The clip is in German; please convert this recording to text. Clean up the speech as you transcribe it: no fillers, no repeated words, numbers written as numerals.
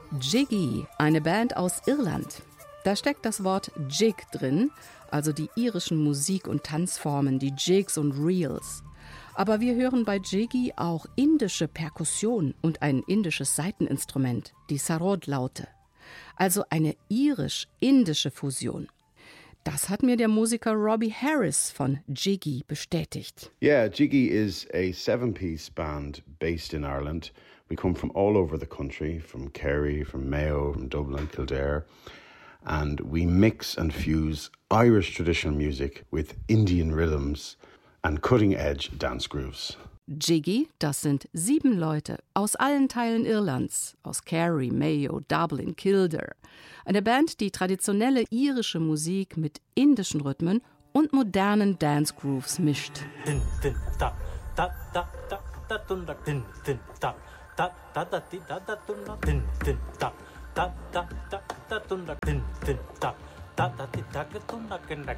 Jiggy, eine Band aus Irland. Da steckt das Wort Jig drin, also die irischen Musik- und Tanzformen, die Jigs und Reels. Aber wir hören bei Jiggy auch indische Perkussion und ein indisches Saiteninstrument, die Sarod-Laute. Also eine irisch-indische Fusion. Das hat mir der Musiker Robbie Harris von Jiggy bestätigt. Yeah, Jiggy is a 7-piece band based in Ireland. We come from all over the country, from Kerry, from Mayo, from Dublin, Kildare. And we mix and fuse Irish traditional music with Indian rhythms and cutting-edge dance grooves. Jiggy, das sind 7 Leute aus allen Teilen Irlands, aus Kerry, Mayo, Dublin, Kildare. Eine Band, die traditionelle irische Musik mit indischen Rhythmen und modernen Dance Grooves mischt.